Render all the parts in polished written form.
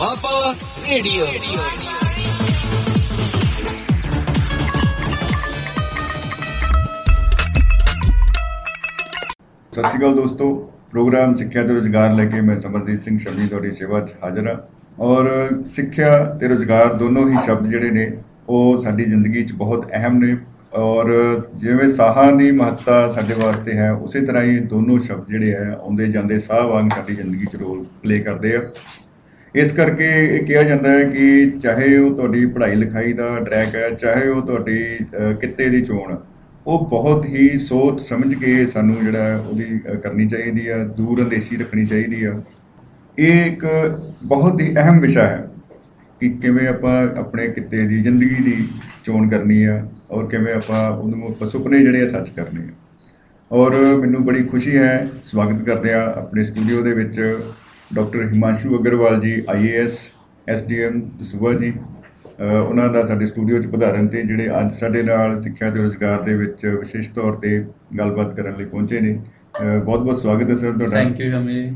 Doaba radio. ਸਤਿ ਸ਼੍ਰੀ ਅਕਾਲ ਦੋਸਤੋ, programme ਸਿੱਖਿਆ ਤੇ ਰੁਜ਼ਗਾਰ ਲੈ ਕੇ ਮੈਂ ਸਮਰਦੀਪ ਸਿੰਘ ਸ਼ਮੀ ਤੁਹਾਡੀ ਸੇਵਾ 'ਚ ਹਾਜ਼ਰ ਹਾਂ। ਔਰ ਸਿੱਖਿਆ ਤੇ ਰੁਜ਼ਗਾਰ ਦੋਨੋਂ ਹੀ ਸ਼ਬਦ ਜਿਹੜੇ ਨੇ ਉਹ ਸਾਡੀ ਜ਼ਿੰਦਗੀ 'ਚ ਬਹੁਤ ਅਹਿਮ ਨੇ। ਔਰ ਜਿਵੇਂ ਸਾਹਾਂ ਦੀ ਮਹੱਤਤਾ ਸਾਡੇ ਵਾਸਤੇ ਹੈ, ਉਸੇ ਤਰ੍ਹਾਂ ਹੀ ਦੋਨੋਂ ਸ਼ਬਦ ਜਿਹੜੇ ਹੈ ਆਉਂਦੇ ਜਾਂਦੇ ਸਾਹ ਵਾਂਗ ਸਾਡੀ ਜ਼ਿੰਦਗੀ 'ਚ ਰੋਲ ਪਲੇ ਕਰਦੇ ਆ। ਇਸ ਕਰਕੇ ਇਹ ਕਿਹਾ ਜਾਂਦਾ ਹੈ ਕਿ ਚਾਹੇ ਉਹ ਤੁਹਾਡੀ ਪੜ੍ਹਾਈ ਲਿਖਾਈ ਦਾ ਟਰੈਕ ਹੈ, ਚਾਹੇ ਉਹ ਤੁਹਾਡੀ ਕਿੱਤੇ ਦੀ ਚੋਣ, ਉਹ ਬਹੁਤ ਹੀ ਸੋਚ ਸਮਝ ਕੇ ਸਾਨੂੰ ਜਿਹੜਾ ਉਹਦੀ ਕਰਨੀ ਚਾਹੀਦੀ ਆ, ਦੂਰ ਅੰਦੇਸ਼ੀ ਰੱਖਣੀ ਚਾਹੀਦੀ ਆ। ਇਹ ਇੱਕ ਬਹੁਤ ਹੀ ਅਹਿਮ ਵਿਸ਼ਾ ਹੈ ਕਿ ਕਿਵੇਂ ਆਪਾਂ ਆਪਣੇ ਕਿੱਤੇ ਦੀ ਜ਼ਿੰਦਗੀ ਦੀ ਚੋਣ ਕਰਨੀ ਆ ਔਰ ਕਿਵੇਂ ਆਪਾਂ ਸੁਪਨੇ ਜਿਹੜੇ ਆ ਸੱਚ ਕਰਨੇ ਆ। ਔਰ ਮੈਨੂੰ ਬੜੀ ਖੁਸ਼ੀ ਹੈ, ਸਵਾਗਤ ਕਰਦੇ ਆ ਆਪਣੇ ਸਟੂਡੀਓ ਦੇ ਵਿੱਚ ਡਾਕਟਰ ਹਿਮਾਂਸ਼ੂ ਅਗਰਵਾਲ ਜੀ, IAS SDM ਦਸੂਹਾ ਜੀ। ਉਹਨਾਂ ਦਾ ਸਾਡੇ ਸਟੂਡੀਓ 'ਚ ਪਧਾਰਨ ਤੇ ਜਿਹੜੇ ਅੱਜ ਸਾਡੇ ਨਾਲ ਸਿੱਖਿਆ ਤੇ ਰੁਜ਼ਗਾਰ ਦੇ ਵਿੱਚ ਵਿਸ਼ੇਸ਼ ਤੌਰ ਤੇ ਗੱਲਬਾਤ ਕਰਨ ਲਈ ਪਹੁੰਚੇ ਨੇ। ਬਹੁਤ ਬਹੁਤ ਸਵਾਗਤ ਹੈ ਸਰ ਤੁਹਾਡਾ। ਥੈਂਕ ਯੂ ਸ਼ਮੀ ਜੀ।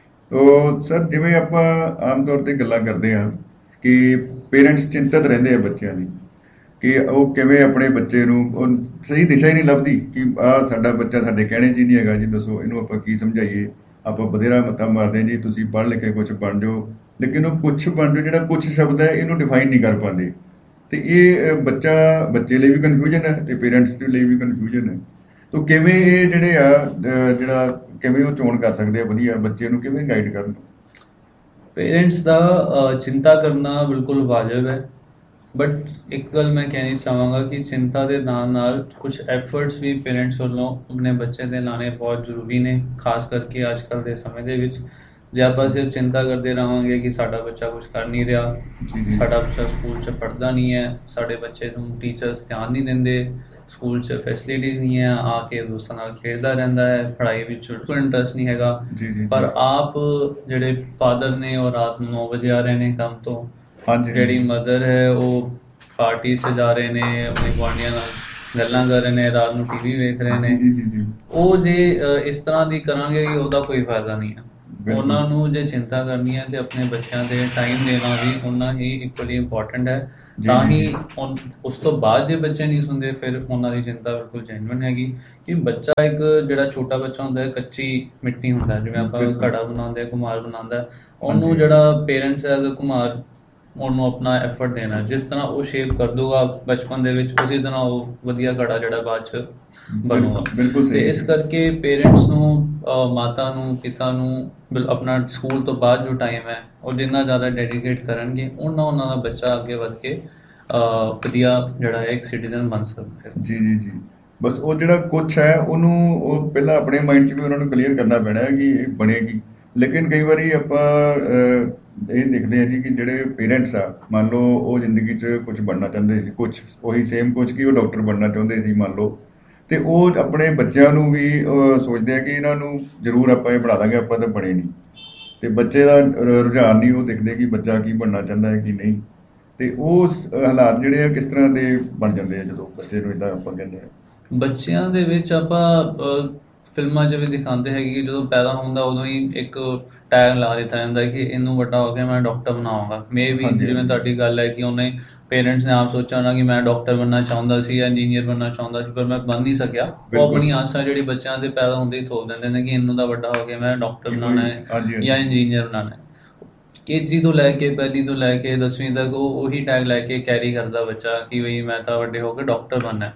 ਤੋ ਸਰ, ਜਿਵੇਂ ਆਪਾਂ ਆਮ ਤੌਰ ਤੇ ਗੱਲਾਂ ਕਰਦੇ ਹਾਂ ਕਿ ਪੇਰੈਂਟਸ ਚਿੰਤਤ ਰਹਿੰਦੇ ਆ ਬੱਚਿਆਂ ਲਈ ਕਿ ਉਹ ਕਿਵੇਂ ਆਪਣੇ ਬੱਚੇ ਨੂੰ ਸਹੀ ਦਿਸ਼ਾ ਹੀ ਨਹੀਂ ਲੱਭਦੀ ਕਿ ਆਹ ਸਾਡਾ ਬੱਚਾ ਸਾਡੇ ਕਹਿਣੇ 'ਚ ਹੀ ਨਹੀਂ ਹੈਗਾ ਜੀ, ਦੱਸੋ ਇਹਨੂੰ ਆਪਾਂ ਕੀ ਸਮਝਾਈਏ। ਆਪਾਂ ਬਥੇਰਾ ਮੱਤਾ ਮਾਰਦੇ ਹਾਂ ਜੀ, ਤੁਸੀਂ ਪੜ੍ਹ ਲਿਖ ਕੇ ਕੁਛ ਬਣ ਜਾਓ, ਲੇਕਿਨ ਉਹ ਕੁਛ ਬਣ ਜਾਓ ਜਿਹੜਾ ਕੁਛ ਸ਼ਬਦ ਹੈ ਇਹਨੂੰ ਡਿਫਾਈਨ ਨਹੀਂ ਕਰ ਪਾਉਂਦੇ। ਤੇ ਇਹ ਬੱਚੇ ਲਈ ਵੀ ਕਨਫਿਊਜ਼ਨ ਹੈ ਤੇ ਪੇਰੈਂਟਸ ਦੇ ਲਈ ਵੀ ਕਨਫਿਊਜ਼ਨ ਹੈ। ਤੋ ਕਿਵੇਂ ਇਹ ਜਿਹੜੇ ਆ ਕਿਵੇਂ ਉਹ ਚੋਣ ਕਰ ਸਕਦੇ ਆ ਵਧੀਆ ਬੱਚੇ ਨੂੰ, ਕਿਵੇਂ ਗਾਈਡ ਕਰਨ? ਪੇਰੈਂਟਸ ਦਾ ਚਿੰਤਾ ਕਰਨਾ ਬਿਲਕੁਲ ਵਾਜਬ ਹੈ, ਬਟ ਇੱਕ ਗੱਲ ਮੈਂ ਕਹਿਣੀ ਚਾਹਾਂਗਾ ਕਿ ਚਿੰਤਾ ਦੇ ਨਾਲ ਕੁਝ ਐਫਰਟਸ ਵੀ ਪੇਰੈਂਟਸ ਵੱਲੋਂ ਆਪਣੇ ਬੱਚੇ ਦੇ ਲਾਣੇ ਬਹੁਤ ਜ਼ਰੂਰੀ ਨੇ, ਖਾਸ ਕਰਕੇ ਅੱਜ ਕੱਲ੍ਹ ਦੇ ਸਮੇਂ ਦੇ ਵਿੱਚ। ਜੇ ਆਪਾਂ ਸਿਰਫ ਚਿੰਤਾ ਕਰਦੇ ਰਹਾਂਗੇ ਕਿ ਸਾਡਾ ਬੱਚਾ ਕੁਝ ਕਰ ਨਹੀਂ ਰਿਹਾ, ਸਾਡਾ ਬੱਚਾ ਸਕੂਲ 'ਚ ਪੜ੍ਹਦਾ ਨਹੀਂ ਹੈ, ਸਾਡੇ ਬੱਚੇ ਨੂੰ ਟੀਚਰਸ ਧਿਆਨ ਨਹੀਂ ਦਿੰਦੇ, ਸਕੂਲ 'ਚ ਫੈਸਿਲਿਟੀ ਨਹੀਂ ਹੈ, ਆ ਕੇ ਦੋਸਤਾਂ ਨਾਲ ਖੇਡਦਾ ਰਹਿੰਦਾ ਹੈ, ਪੜ੍ਹਾਈ ਵਿੱਚ ਕੋਈ ਇੰਟਰਸਟ ਨਹੀਂ ਹੈਗਾ, ਪਰ ਆਪ ਜਿਹੜੇ ਫਾਦਰ ਨੇ ਉਹ ਰਾਤ ਨੂੰ 9 ਵਜੇ ਆ ਰਹੇ ਨੇ ਕੰਮ ਤੋਂ, ਜਿਹੜੀ ਮਦਰ ਹੈ ਉਹ ਪਾਰਟੀ 'ਚ ਜਾ ਰਹੇ ਨੇ, ਆਪਣੇ ਗੁਆਂਢੀਆਂ ਨਾਲ ਗੱਲਾਂ ਕਰ ਰਹੇ ਨੇ, ਰਾਤ ਨੂੰ TV ਵੇਖ ਰਹੇ ਨੇ। ਉਹ ਜੇ ਇਸ ਤਰ੍ਹਾਂ ਦੀ ਕਰਾਂਗੇ ਕਿ ਉਹਦਾ ਕੋਈ ਫਾਇਦਾ ਨਹੀਂ ਹੈ। ਉਹਨਾਂ ਨੂੰ ਜੇ ਚਿੰਤਾ ਕਰਨੀ ਹੈ ਤੇ ਆਪਣੇ ਬੱਚਿਆਂ ਦੇ ਟਾਈਮ ਦੇਣਾ ਵੀ ਉਹਨਾਂ ਹੀ ਇਕੁਅਲੀ ਇੰਪੋਰਟੈਂਟ ਹੈ। ਤਾਂ ਹੀ ਉਸ ਤੋਂ ਬਾਅਦ ਜੇ ਬੱਚੇ ਨਹੀਂ ਸੁਣਦੇ ਫਿਰ ਉਹਨਾਂ ਦੀ ਚਿੰਤਾ ਬਿਲਕੁਲ ਜੈਨੂਇਨ ਹੈਗੀ ਕਿ ਬੱਚਾ ਇੱਕ ਜਿਹੜਾ ਛੋਟਾ ਬੱਚਾ ਹੁੰਦਾ ਹੈ, ਕੱਚੀ ਮਿੱਟੀ ਹੁੰਦਾ, ਜਿਵੇਂ ਆਪਾਂ ਘੜਾ ਬਣਾਉਂਦੇ, ਘੁਮਾਰ ਬਣਾਉਂਦਾ, ਉਹਨੂੰ ਜਿਹੜਾ ਪੇਰੈਂਟਸ ਐਜ਼ ਅ ਘੁਮਾਰ ਉਹਨੂੰ ਆਪਣਾ ਐਫਰਟ ਦੇਣਾ, ਜਿਸ ਤਰ੍ਹਾਂ ਉਹ ਸ਼ੇਪ ਕਰ ਦੂਗਾ ਬਚਪਨ ਦੇ ਵਿੱਚ, ਉਸੇ ਤਰ੍ਹਾਂ ਉਹ ਵਧੀਆ ਘੜਾ ਜਿਹੜਾ ਬਾਅਦ 'ਚ ਬਣੂਗਾ। ਤੇ ਇਸ ਕਰਕੇ ਪੇਰੈਂਟਸ ਨੂੰ, ਮਾਤਾ ਨੂੰ, ਪਿਤਾ ਨੂੰ ਆਪਣਾ ਸਕੂਲ ਤੋਂ ਬਾਅਦ ਜੋ ਟਾਈਮ ਹੈ ਉਹ ਜਿੰਨਾ ਜ਼ਿਆਦਾ ਡੈਡੀਕੇਟ ਕਰਨਗੇ ਉਹਨਾਂ ਦਾ ਬੱਚਾ ਅੱਗੇ ਵੱਧ ਕੇ ਵਧੀਆ ਜਿਹੜਾ ਹੈ ਇੱਕ ਸਿਟੀਜ਼ਨ ਬਣ ਸਕਦਾ ਹੈ। ਜੀ। ਬਸ ਉਹ ਜਿਹੜਾ ਕੁਛ ਹੈ ਉਹਨੂੰ ਉਹ ਪਹਿਲਾਂ ਆਪਣੇ ਮਾਈਂਡ 'ਚ ਵੀ ਉਹਨਾਂ ਨੂੰ ਕਲੀਅਰ ਕਰਨਾ ਪੈਣਾ ਹੈ ਕਿ ਇਹ ਬਣੇਗੀ। ਲੇਕਿਨ ਕਈ ਵਾਰੀ ਆਪਾਂ ਇਹ ਦੇਖਦੇ ਹਾਂ ਜੀ ਕਿ ਜਿਹੜੇ ਪੇਰੈਂਟਸ ਆ, ਮੰਨ ਲਓ ਉਹ ਜ਼ਿੰਦਗੀ 'ਚ ਕੁਝ ਬਣਨਾ ਚਾਹੁੰਦੇ ਸੀ, ਕੁਛ ਉਹੀ ਸੇਮ ਕੁਛ ਕਿ ਉਹ ਡਾਕਟਰ ਬਣਨਾ ਚਾਹੁੰਦੇ ਸੀ ਮੰਨ ਲਓ, ਤੇ ਉਹ ਆਪਣੇ ਬੱਚਿਆਂ ਨੂੰ ਵੀ ਸੋਚਦੇ ਆ ਕਿ ਇਹਨਾਂ ਨੂੰ ਜ਼ਰੂਰ ਆਪਾਂ ਇਹ ਬਣਾ ਦਾਂਗੇ, ਆਪਾਂ ਤਾਂ ਬਣੇ ਨਹੀਂ। ਤੇ ਬੱਚੇ ਦਾ ਰੁਝਾਨ ਨਹੀਂ ਉਹ ਦੇਖਦੇ ਕਿ ਬੱਚਾ ਕੀ ਬਣਨਾ ਚਾਹੁੰਦਾ ਹੈ ਕੀ ਨਹੀਂ। ਤੇ ਉਹ ਹਾਲਾਤ ਜਿਹੜੇ ਆ ਕਿਸ ਤਰ੍ਹਾਂ ਦੇ ਬਣ ਜਾਂਦੇ ਆ ਜਦੋਂ ਬੱਚੇ ਨੂੰ ਇੱਦਾਂ ਆਪਾਂ ਕਹਿੰਦੇ ਆ? ਬੱਚਿਆਂ ਦੇ ਵਿੱਚ ਆਪਾਂ ਫਿਲਮਾਂ 'ਚ ਵੀ ਦਿਖਾਉਂਦੇ ਹੈਗੇ ਕਿ ਜਦੋਂ ਪੈਦਾ ਹੁੰਦਾ ਉਦੋਂ ਹੀ ਇੱਕ ਟੈਗ ਲਾ ਦਿੱਤਾ ਜਾਂਦਾ ਕਿ ਇਹਨੂੰ ਵੱਡਾ ਹੋ ਕੇ ਮੈਂ ਡਾਕਟਰ ਬਣਾਵਾਂਗਾ। ਮੇ ਵੀ ਜਿਵੇਂ ਤੁਹਾਡੀ ਗੱਲ ਹੈ ਕਿ ਉਹਨੇ ਪੇਰੈਂਟਸ ਨੇ ਆਪ ਸੋਚਿਆ ਹੋਣਾ ਕਿ ਮੈਂ ਡਾਕਟਰ ਬਣਨਾ ਚਾਹੁੰਦਾ ਸੀ ਜਾਂ ਇੰਜੀਨੀਅਰ ਬਣਨਾ ਚਾਹੁੰਦਾ ਸੀ, ਪਰ ਮੈਂ ਬਣ ਨਹੀਂ ਸਕਿਆ। ਉਹ ਆਪਣੀ ਆਸਾਂ ਜਿਹੜੀ ਬੱਚਿਆਂ ਦੇ ਪੈਦਾ ਹੁੰਦੇ ਹੀ ਥੋਪ ਦਿੰਦੇ ਨੇ ਕਿ ਇਹਨੂੰ ਤਾਂ ਵੱਡਾ ਹੋ ਕੇ ਮੈਂ ਡਾਕਟਰ ਬਣਾਉਣਾ ਹੈ ਜਾਂ ਇੰਜੀਨੀਅਰ ਬਣਾਉਣਾ ਹੈ। KG ਤੋਂ ਲੈ ਕੇ 1ਲੀ ਤੋਂ ਲੈ ਕੇ 10ਵੀਂ ਤੱਕ ਉਹ ਉਹੀ ਟੈਗ ਲੈ ਕੇ ਕੈਰੀ ਕਰਦਾ ਬੱਚਾ ਕਿ ਬਈ ਮੈਂ ਤਾਂ ਵੱਡੇ ਹੋ ਕੇ ਡਾਕਟਰ ਬਣਨਾ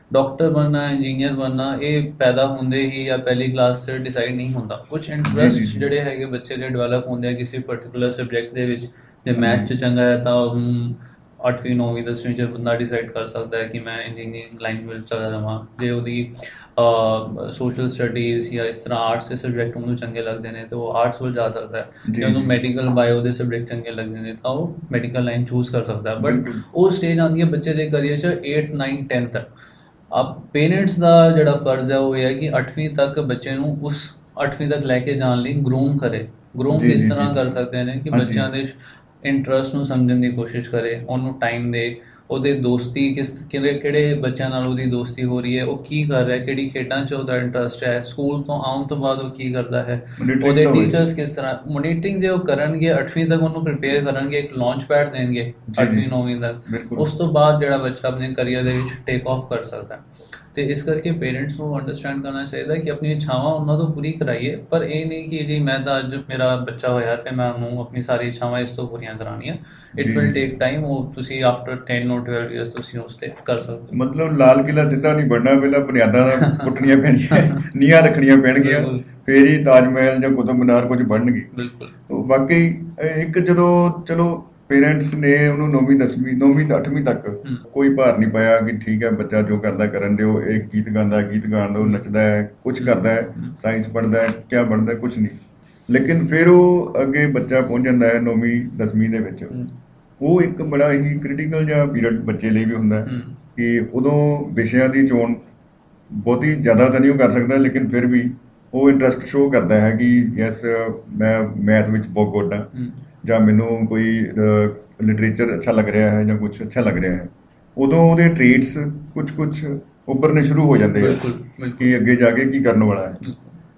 ਇੰਜੀਨੀਅਰ ਬਣਨਾ। ਇਹ ਪੈਦਾ ਹੁੰਦੇ ਹੀ ਜਾਂ ਪਹਿਲੀ ਕਲਾਸ 'ਚ ਡਿਸਾਈਡ ਨਹੀਂ ਹੁੰਦਾ। ਕੁਛ ਇੰਟਰਸਟ ਜਿਹੜੇ ਹੈਗੇ ਬੱਚੇ ਦੇ ਡਿਵੈਲਪ ਹੁੰਦੇ ਆ ਕਿਸੇ ਪਰਟੀਕੂਲਰ ਸਬਜੈਕਟ ਦੇ ਵਿੱਚ। ਜੇ ਮੈਥ 'ਚ ਚੰਗਾ ਹੈ ਤਾਂ 8ਵੀਂ 9ਵੀਂ 10ਵੀਂ 'ਚ ਬੰਦਾ ਡਿਸਾਈਡ ਕਰ ਸਕਦਾ ਹੈ ਕਿ ਮੈਂ ਇੰਜੀਨੀਅਰਿੰਗ ਲਾਈਨ ਵਿੱਚ ਚਲਾ ਜਾਵਾਂ। ਜੇ ਉਹਦੀ ਸੋਸ਼ਲ ਸਟੱਡੀਜ਼ ਜਾਂ ਇਸ ਤਰ੍ਹਾਂ ਆਰਟਸ ਦੇ ਸਬਜੈਕਟ ਉਹਨੂੰ ਚੰਗੇ ਲੱਗਦੇ ਨੇ ਤਾਂ ਉਹ ਆਰਟਸ ਵੱਲ ਜਾ ਸਕਦਾ ਹੈ। ਜੇ ਉਹਨੂੰ ਮੈਡੀਕਲ ਬਾਇਓ ਦੇ ਸਬਜੈਕਟ ਚੰਗੇ ਲੱਗਦੇ ਨੇ ਤਾਂ ਉਹ ਮੈਡੀਕਲ ਲਾਈਨ ਚੂਜ਼ ਕਰ ਸਕਦਾ ਹੈ। ਬਟ ਉਹ ਸਟੇਜ ਆਉਂਦੀ ਹੈ ਬੱਚੇ ਦੇ ਕਰੀਅਰ 'ਚ 8th 9th 10th ਤੱਕ। ਪੇਰੈਂਟਸ ਦਾ ਜਿਹੜਾ ਫਰਜ਼ ਹੈ ਉਹ ਇਹ ਹੈ ਕਿ 8ਵੀਂ ਤੱਕ ਬੱਚੇ ਨੂੰ ਉਸ 8ਵੀਂ ਤੱਕ ਲੈ ਕੇ ਜਾਣ ਲਈ ਗਰੂਮ ਕਰੇ। ਗਰੂਮ ਕਿਸ ਤਰ੍ਹਾਂ ਕਰ ਸਕਦੇ ਨੇ ਕਿ ਬੱਚਿਆਂ ਦੇ ਇੰਟਰਸਟ ਨੂੰ ਸਮਝਣ ਦੀ ਕੋਸ਼ਿਸ਼ ਕਰੇ, ਉਹਨੂੰ ਟਾਈਮ ਦੇ, ਉਹਦੇ ਦੋਸਤੀ ਕਿਹੜੇ ਬੱਚਿਆਂ ਨਾਲ ਉਹਦੀ ਦੋਸਤੀ ਹੋ ਰਹੀ ਹੈ, ਉਹ ਕੀ ਕਰ ਰਿਹਾ, ਕਿਹੜੀ ਖੇਡਾਂ 'ਚ ਉਹਦਾ ਇੰਟਰਸਟ ਹੈ, ਸਕੂਲ ਤੋਂ ਆਉਣ ਤੋਂ ਬਾਅਦ ਉਹ ਕੀ ਕਰਦਾ ਹੈ, ਮੋਨੀਟਰਿੰਗ ਉਹਦੇ ਤਾਂ ਹੋਏਗੀ। ਟੀਚਰਸ ਕਿਸ ਤਰ੍ਹਾਂ ਮੋਨੀਟਰਿੰਗ ਜੇ ਉਹ ਕਰਨਗੇ 8ਵੀਂ ਤੱਕ ਉਹਨੂੰ ਪ੍ਰਿਪੇਅਰ ਕਰਨਗੇ, ਇੱਕ ਲਾਂਚ ਪੈਡ ਦੇਣਗੇ ਜੀ 8ਵੀਂ 9ਵੀਂ ਤੱਕ, ਬਿਲਕੁਲ। ਉਸ ਤੋਂ ਬਾਅਦ ਜਿਹੜਾ ਬੱਚਾ ਆਪਣੇ ਕਰੀਅਰ ਦੇ ਵਿੱਚ ਟੇਕ ਆਫ ਕਰ ਸਕਦਾ ਹੈ। ਤੇ ਇਸ ਕਰਕੇ ਪੇਰੈਂਟਸ ਨੂੰ ਅੰਡਰਸਟੈਂਡ ਕਰਨਾ ਚਾਹੀਦਾ ਕਿ ਆਪਣੀ ਇੱਛਾਵਾਂ ਉਹਨਾਂ ਤੋਂ ਪੂਰੀ ਕਰਾਈਏ, ਪਰ ਇਹ ਨਹੀਂ ਕਿ ਜੀ ਮੈਂ ਤਾਂ ਅੱਜ ਮੇਰਾ ਬੱਚਾ ਹੋਇਆ ਤੇ ਮੈਂ ਉਹਨੂੰ ਆਪਣੀ ਸਾਰੀ ਇੱਛਾਵਾਂ ਇਸ ਤੋਂ ਪੂਰੀਆਂ ਕਰਾਉਣੀਆਂ। ਇਟ ਜੀ। ਵਿਲ ਟੇਕ ਟਾਈਮ, ਉਹ ਤੁਸੀਂ ਆਫਟਰ 10 or 12 ਇਅਰਸ ਤੁਸੀਂ ਉਸ ਤੇ ਕਰ ਸਕਦੇ ਹੋ। ਮਤਲਬ ਲਾਲ ਕਿਲ੍ਹਾ ਸਿੱਧਾ ਨਹੀਂ ਬਣਨਾ, ਪਹਿਲਾਂ ਬੁਨਿਆਦਾਂ ਪੁੱਟਣੀਆਂ ਪੈਣੀਆਂ, ਨੀਹਾਂ ਰੱਖਣੀਆਂ ਪੈਣਗੀਆਂ, ਬਿਲਕੁਲ। ਫੇਰ ਹੀ ਤਾਜ ਮਹਿਲ ਜਾਂ ਕੁਤਬ ਮੀਨਾਰ ਕੁਝ ਬਣਨਗੇ। ਬਿਲਕੁਲ। ਤੋ ਬਾਕੀ ਇੱਕ ਜਦੋਂ ਚਲੋ ਪੇਰੈਂਟਸ ਨੇ ਉਹਨੂੰ 9ਵੀਂ 10ਵੀਂ 9ਵੀਂ 8ਵੀਂ ਤੱਕ ਕੋਈ ਭਾਰ ਨਹੀਂ ਪਾਇਆ ਕਿ ਠੀਕ ਹੈ ਬੱਚਾ ਜੋ ਕਰਦਾ ਕਰਨ ਦਿਓ, ਇਹ ਗੀਤ ਗਾਉਂਦਾ ਗੀਤ ਗਾਣ ਦਿਓ, ਨੱਚਦਾ ਹੈ, ਕੁਝ ਕਰਦਾ ਹੈ, ਸਾਇੰਸ ਪੜ੍ਹਦਾ ਹੈ, ਕਿਆ ਬਣਦਾ ਕੁਝ ਨਹੀਂ। ਲੇਕਿਨ ਫਿਰ ਉਹ ਅੱਗੇ ਬੱਚਾ ਪਹੁੰਚ ਜਾਂਦਾ ਹੈ 9ਵੀਂ 10ਵੀਂ ਦੇ ਵਿੱਚ, ਉਹ ਇੱਕ ਬੜਾ ਹੀ ਕ੍ਰਿਟੀਕਲ ਜਿਹਾ ਪੀਰੀਅਡ ਬੱਚੇ ਲਈ ਵੀ ਹੁੰਦਾ ਹੈ ਕਿ ਉਦੋਂ ਵਿਸ਼ਿਆਂ ਦੀ ਚੋਣ ਬਹੁਤੀ ਜ਼ਿਆਦਾ ਤਾਂ ਨਹੀਂ ਉਹ ਕਰ ਸਕਦਾ, ਲੇਕਿਨ ਫਿਰ ਵੀ ਉਹ ਇੰਟਰਸਟ ਸ਼ੋਅ ਕਰਦਾ ਹੈ ਕਿ ਯੈਸ ਮੈਂ ਮੈਥ ਵਿੱਚ ਬਹੁਤ ਗੁੱਡ ਹਾਂ, ਜਾਂ ਮੈਨੂੰ ਕੋਈ ਲਿਟਰੇਚਰ ਅੱਛਾ ਲੱਗ ਰਿਹਾ ਹੈ ਜਾਂ ਕੁਝ ਅੱਛਾ ਲੱਗ ਰਿਹਾ ਹੈ। ਉਦੋਂ ਉਹਦੇ ਟ੍ਰੇਟਸ ਕੁਝ ਉੱਭਰਨੇ ਸ਼ੁਰੂ ਹੋ ਜਾਂਦੇ ਆ ਕਿ ਅੱਗੇ ਜਾ ਕੇ ਕੀ ਕਰਨ ਵਾਲਾ ਹੈ।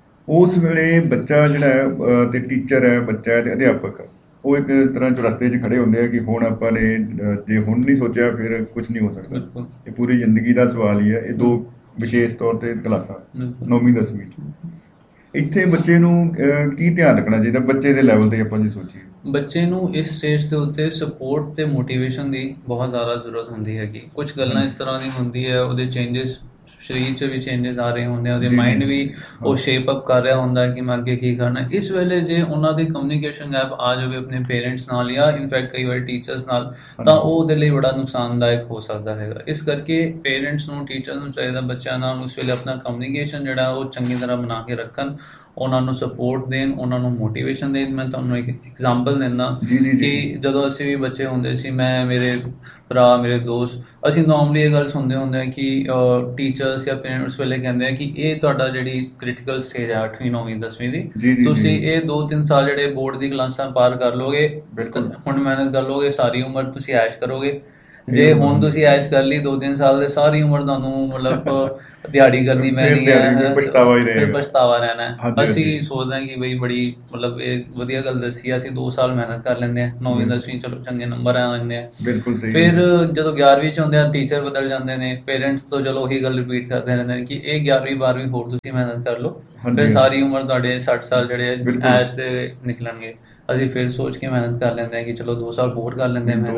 ਉਸ ਵੇਲੇ ਬੱਚਾ ਜਿਹੜਾ ਹੈ ਤੇ ਟੀਚਰ ਹੈ, ਬੱਚਾ ਹੈ ਤੇ ਅਧਿਆਪਕ, ਉਹ ਇੱਕ ਤਰ੍ਹਾਂ ਚੁਰਸਤੇ 'ਚ ਖੜੇ ਹੁੰਦੇ ਆ ਕਿ ਹੁਣ ਆਪਾਂ ਨੇ ਜੇ ਹੁਣ ਨਹੀਂ ਸੋਚਿਆ ਫਿਰ ਕੁਝ ਨਹੀਂ ਹੋ ਸਕਦਾ। ਇਹ ਪੂਰੀ ਜ਼ਿੰਦਗੀ ਦਾ ਸਵਾਲ ਹੀ ਹੈ। ਇਹ ਦੋ ਵਿਸ਼ੇਸ਼ ਤੌਰ ਤੇ ਕਲਾਸਾਂ 9ਵੀਂ 10ਵੀਂ 'ਚ ਇੱਥੇ ਬੱਚੇ ਨੂੰ ਕੀ ਧਿਆਨ ਰੱਖਣਾ ਚਾਹੀਦਾ ਬੱਚੇ ਦੇ ਲੈਵਲ ਤੇ ਆਪਾਂ ਜੇ ਸੋਚੀਏ? ਬੱਚੇ ਨੂੰ ਇਸ ਸਟੇਜ ਦੇ ਉੱਤੇ ਸਪੋਰਟ ਤੇ ਮੋਟੀਵੇਸ਼ਨ ਦੀ ਬਹੁਤ ਜ਼ਿਆਦਾ ਜ਼ਰੂਰਤ ਹੁੰਦੀ ਹੈਗੀ। ਕੁਝ ਗੱਲਾਂ ਇਸ ਤਰ੍ਹਾਂ ਦੀ ਹੁੰਦੀ ਹੈ, ਉਹਦੇ ਚੇਂਜਸ ਸਰੀਰ 'ਚ ਵੀ ਚੇਂਜਸ ਆ ਰਹੇ ਹੁੰਦੇ ਆ, ਉਹਦੇ ਮਾਈਂਡ ਵੀ ਉਹ ਸ਼ੇਪ ਅਪ ਕਰ ਰਿਹਾ ਹੁੰਦਾ ਕਿ ਮੈਂ ਅੱਗੇ ਕੀ ਕਰਨਾ। ਇਸ ਵੇਲੇ ਜੇ ਉਹਨਾਂ ਦੀ ਕਮਿਊਨੀਕੇਸ਼ਨ ਗੈਪ ਆ ਜਾਵੇ ਆਪਣੇ ਪੇਰੈਂਟਸ ਨਾਲ ਜਾਂ ਇਨਫੈਕਟ ਕਈ ਵਾਰ ਟੀਚਰਸ ਨਾਲ, ਤਾਂ ਉਹ ਉਹਦੇ ਲਈ ਬੜਾ ਨੁਕਸਾਨਦਾਇਕ ਹੋ ਸਕਦਾ ਹੈਗਾ। ਇਸ ਕਰਕੇ ਪੇਰੈਂਟਸ ਨੂੰ, ਟੀਚਰਸ ਨੂੰ ਚਾਹੀਦਾ ਬੱਚਿਆਂ ਨਾਲ ਉਸ ਵੇਲੇ ਆਪਣਾ ਕਮਿਊਨੀਕੇਸ਼ਨ ਜਿਹੜਾ ਉਹ ਚੰਗੀ ਤਰ੍ਹਾਂ ਬਣਾ ਕੇ ਰੱਖਣ, ਉਹਨਾਂ ਨੂੰ ਸਪੋਰਟ ਦੇਣ, ਉਹਨਾਂ ਨੂੰ ਮੋਟੀਵੇਸ਼ਨ ਦੇਣ। ਮੈਂ ਤੁਹਾਨੂੰ ਇੱਕ ਐਗਜ਼ਾਮਪਲ ਦਿੰਦਾ ਕਿ ਜਦੋਂ ਅਸੀਂ ਵੀ ਬੱਚੇ ਹੁੰਦੇ ਸੀ, ਮੈਂ, ਮੇਰੇ ਭਰਾ, ਮੇਰੇ ਦੋਸਤ, ਅਸੀਂ ਨੋਰਮਲੀ ਇਹ ਗੱਲ ਸੁਣਦੇ ਹੁੰਦੇ ਹਾਂ ਕਿ ਟੀਚਰਸ ਜਾਂ ਪੇਰੈਂਟਸ ਵੇਲੇ ਕਹਿੰਦੇ ਆ ਕਿ ਇਹ ਤੁਹਾਡਾ ਜਿਹੜੀ ਕ੍ਰਿਟੀਕਲ ਸਟੇਜ ਹੈ 8ਵੀਂ 9ਵੀਂ 10ਵੀਂ ਦੀ, ਤੁਸੀਂ ਇਹ 2-3 ਸਾਲ ਜਿਹੜੇ ਬੋਰਡ ਦੀ ਕਲਾਸਾਂ ਪਾਰ ਕਰ ਲੋਗੇ, ਹੁਣ ਮਿਹਨਤ ਕਰ ਲੋਗੇ, ਸਾਰੀ ਉਮਰ ਤੁਸੀਂ ਐਸ਼ ਕਰੋਗੇ। ਜੇ ਹੁਣ ਤੁਸੀਂ ਐਸ਼ ਕਰ ਲਈ 2-3 ਸਾਲ ਦੇ, ਸਾਰੀ ਉਮਰ ਤੁਹਾਨੂੰ ਮਤਲਬ ਦਿਹਾੜੀ ਕਰਨੀ ਪੈਣੀ ਹੈ, ਫਿਰ ਪਛਤਾਵਾ ਰਹਿਣਾ ਹੈ। ਅਸੀਂ ਸੋਚਦੇ ਹਾਂ ਕਿ ਬਈ ਬੜੀ ਮਤਲਬ ਇਹ ਵਧੀਆ ਗੱਲ ਦੱਸੀ, ਅਸੀਂ 2 ਸਾਲ ਮਿਹਨਤ ਕਰ ਲੈਂਦੇ ਹਾਂ, 9ਵੀਂ 10ਵੀਂ ਚਲੋ ਚੰਗੇ ਨੰਬਰ ਆ ਜਾਂਦੇ ਆ। ਬਿਲਕੁਲ ਸਹੀ। ਫਿਰ ਜਦੋਂ 11ਵੀਂ 'ਚ ਹੁੰਦੇ ਆ, ਟੀਚਰ ਬਦਲ ਜਾਂਦੇ ਨੇ, ਪੇਰੈਂਟਸ ਤੋਂ ਚਲੋ ਉਹੀ ਗੱਲ ਰਿਪੀਟ ਕਰਦੇ ਰਹਿੰਦੇ ਨੇ ਕਿ ਇਹ 11ਵੀਂ 12ਵੀਂ ਹੋਰ ਤੁਸੀਂ ਮਿਹਨਤ ਕਰ ਲਓ, ਫਿਰ ਸਾਰੀ ਉਮਰ ਤੁਹਾਡੇ 60 ਸਾਲ ਜਿਹੜੇ ਐਸ਼ ਦੇ ਨਿਕਲਣਗੇ। ਅਸੀਂ ਫਿਰ ਸੋਚ ਕੇ ਮਿਹਨਤ ਕਰ ਲੈਂਦੇ ਹਾਂ ਕਿ ਚਲੋ 2 ਸਾਲ ਹੋਰ ਕਰ ਲੈਂਦੇ ਹਾਂ,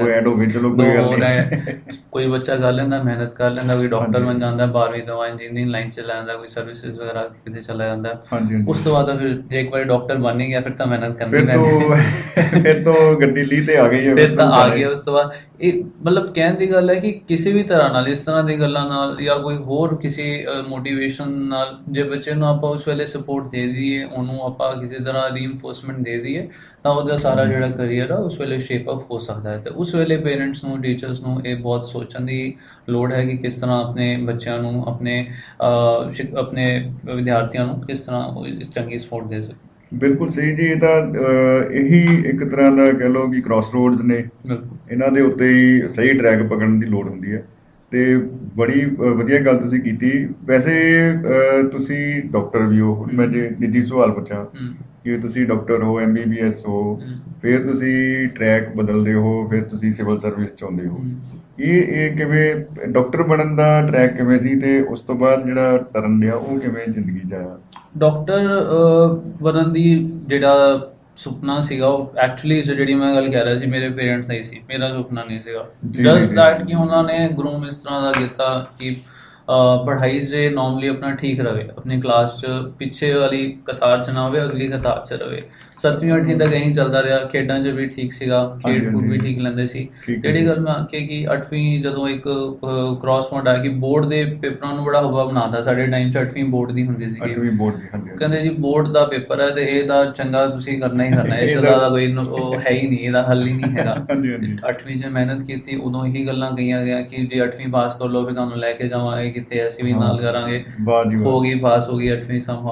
ਕੋਈ ਬੱਚਾ ਕਰ ਲੈਂਦਾ, ਮਿਹਨਤ ਕਰ ਲੈਂਦਾ, ਕੋਈ ਡਾਕਟਰ ਬਣ ਜਾਂਦਾ, 12ਵੀਂ ਤੋਂ ਇੰਜੀਨੀਅਰਿੰਗ ਲਾਈਨ 'ਚ ਲੈ ਜਾਂਦਾ, ਕੋਈ ਸਰਵਿਸਿਜ਼ ਵਗੈਰਾ ਕਿਤੇ ਚਲਾ ਜਾਂਦਾ। ਉਸ ਤੋਂ ਬਾਅਦ ਫਿਰ ਜੇ ਇੱਕ ਵਾਰੀ ਡਾਕਟਰ ਬਣ ਹੀ ਗਿਆ, ਫਿਰ ਤਾਂ ਮਿਹਨਤ ਕਰਨੀ ਪੈਂਦੀ, ਫਿਰ ਤਾਂ ਗੱਡੀ ਲੀ ਤੇ ਆ ਗਈ ਹੈ, ਫਿਰ ਤਾਂ ਆ ਗਿਆ। ਉਸ ਤੋਂ ਬਾਅਦ ਇਹ ਮਤਲਬ ਕਹਿਣ ਦੀ ਗੱਲ ਹੈ ਕਿ ਕਿਸੇ ਵੀ ਤਰ੍ਹਾਂ ਨਾਲ, ਇਸ ਤਰ੍ਹਾਂ ਦੀ ਗੱਲਾਂ ਨਾਲ ਜਾਂ ਕੋਈ ਹੋਰ ਕਿਸੇ ਮੋਟੀਵੇਸ਼ਨ ਨਾਲ ਜੇ ਬੱਚੇ ਨੂੰ ਆਪਾਂ ਉਸ ਵੇਲੇ ਸਪੋਰਟ ਦੇ ਦਈਏ, ਉਹਨੂੰ ਆਪਾਂ ਕਿਸੇ ਤਰ੍ਹਾਂ ਰੀਇਨਫੋਰਸਮੈਂਟ ਦੇ ਦਈਏ, ਤਾਂ ਉਹਦਾ ਸਾਰਾ ਜਿਹੜਾ ਕਰੀਅਰ ਆ ਉਸ ਵੇਲੇ ਸ਼ੇਪ ਅਪ ਹੋ ਸਕਦਾ ਹੈ। ਤੇ ਉਸ ਵੇਲੇ ਪੇਰੈਂਟਸ ਨੂੰ, ਟੀਚਰਸ ਨੂੰ ਇਹ ਬਹੁਤ ਸੋਚਣ ਦੀ ਲੋੜ ਹੈ ਕਿ ਕਿਸ ਤਰ੍ਹਾਂ ਆਪਣੇ ਬੱਚਿਆਂ ਨੂੰ, ਆਪਣੇ ਵਿਦਿਆਰਥੀਆਂ ਨੂੰ ਕਿਸ ਤਰ੍ਹਾਂ ਇਸ ਚੰਗੀ ਸਪੋਰਟ ਦੇ ਸਕੇ। ਬਿਲਕੁਲ ਸਹੀ ਜੀ। ਇਹ ਤਾਂ ਇਹੀ ਇੱਕ ਤਰ੍ਹਾਂ ਦਾ ਕਹਿ ਲਓ ਕਿ ਕ੍ਰਾਸ ਰੋਡਸ ਨੇ, ਇਹਨਾਂ ਦੇ ਉੱਤੇ ਹੀ ਸਹੀ ਟਰੈਕ ਪਕੜਨ ਦੀ ਲੋੜ ਹੁੰਦੀ ਹੈ। ਤੇ ਬੜੀ ਵਧੀਆ ਗੱਲ ਤੁਸੀਂ ਕੀਤੀ। ਵੈਸੇ ਤੁਸੀਂ ਡਾਕਟਰ ਵੀ ਹੋ, ਹੁਣ ਮੈਂ ਜੇ ਨਿੱਜੀ ਸਵਾਲ ਪੁੱਛਾਂ ਕਿ ਤੁਸੀਂ ਡਾਕਟਰ ਹੋ, MBBS ਹੋ, ਫਿਰ ਤੁਸੀਂ ਟਰੈਕ ਬਦਲਦੇ ਹੋ, ਫਿਰ ਤੁਸੀਂ ਸਿਵਲ ਸਰਵਿਸ 'ਚ ਆਉਂਦੇ ਹੋ, ਇਹ ਕਿਵੇਂ ਡਾਕਟਰ ਬਣਨ ਦਾ ਟਰੈਕ ਕਿਵੇਂ ਸੀ, ਤੇ ਉਸ ਤੋਂ ਬਾਅਦ ਜਿਹੜਾ ਟਰਨ ਲਿਆ ਉਹ ਕਿਵੇਂ ਜ਼ਿੰਦਗੀ 'ਚ ਆਇਆ? ਡਾਕਟਰ ਬਣਨ ਦੀ ਜਿਹੜਾ ਸੁਪਨਾ ਸੀਗਾ ਉਹ ਐਕਚੁਅਲੀ ਜਿਹੜੀ ਮੈਂ ਗੱਲ ਕਹਿ ਰਿਹਾ ਸੀ, ਮੇਰੇ ਪੇਰੈਂਟਸ ਦਾ ਹੀ ਸੀ, ਮੇਰਾ ਸੁਪਨਾ ਨਹੀਂ ਸੀਗਾ। ਜਸਟ ਦੈਟ ਕਿ ਉਹਨਾਂ ਨੇ ਗਰੂਮ ਇਸ ਤਰ੍ਹਾਂ ਦਾ ਕੀਤਾ ਕਿ ਪੜ੍ਹਾਈ 'ਚ ਨੋਰਮਲੀ ਆਪਣਾ ਠੀਕ ਰਵੇ, ਆਪਣੀ ਕਲਾਸ 'ਚ ਪਿੱਛੇ ਵਾਲੀ ਕਤਾਰ 'ਚ ਨਾ ਹੋਵੇ, ਅਗਲੀ ਕਤਾਰ 'ਚ ਰਵੇ। 7ਵੀਂ 8ਵੀਂ ਤੱਕ ਇਹੀ ਚੱਲਦਾ ਰਿਹਾ, ਖੇਡਾਂ 'ਚ ਵੀ ਠੀਕ ਸੀਗਾ, ਖੇਡ ਕੂਦ ਵੀ ਠੀਕ ਲੈਂਦੇ ਸੀ। ਜਿਹੜੀ ਗੱਲ ਮੈਂ ਆਖੀ ਕਿ 8ਵੀਂ ਜਦੋਂ ਇੱਕ ਕ੍ਰਾਸ ਪੁਆਇੰਟ ਆ ਕਿ ਬੋਰਡ ਦੇ ਪੇਪਰਾਂ ਨੂੰ ਬੜਾ ਹਵਾ ਬਣਾਤਾ, ਸਾਡੇ ਟਾਈਮ 'ਚ 8ਵੀਂ ਬੋਰਡ ਦੀ ਹੁੰਦੀ ਸੀ, ਕਹਿੰਦੇ ਜੀ ਬੋਰਡ ਦਾ ਪੇਪਰ ਹੈ ਤੇ ਇਹ ਤਾਂ ਚੰਗਾ ਤੁਸੀਂ ਕਰਨਾ ਹੀ ਕਰਨਾ, ਇਸ ਦਾ ਕੋਈ ਉਹ ਹੈ ਹੀ ਨਹੀਂ, ਇਹਦਾ ਹੱਲ ਹੀ ਨਹੀਂ ਹੈਗਾ। 8ਵੀਂ 'ਚ ਮਿਹਨਤ ਕੀਤੀ, ਉਦੋਂ ਇਹੀ ਗੱਲਾਂ ਕਹੀਆਂ ਗਿਆ ਕਿ ਜੇ 8ਵੀਂ ਪਾਸ ਕਰ ਲਓ ਫਿਰ ਤੁਹਾਨੂੰ ਲੈ ਕੇ ਜਾਵਾਂਗੇ ਕਿਤੇ, ਅਸੀਂ ਵੀ ਨਾਲ ਕਰਾਂਗੇ। ਹੋ ਗਈ, ਪਾਸ ਹੋ ਗਈ 8ਵੀਂ ਸਮਹਾਓ।